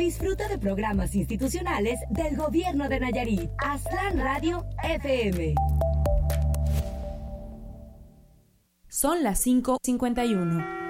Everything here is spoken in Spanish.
Disfruta de programas institucionales del Gobierno de Nayarit. Aztlán Radio FM. Son las 5:51.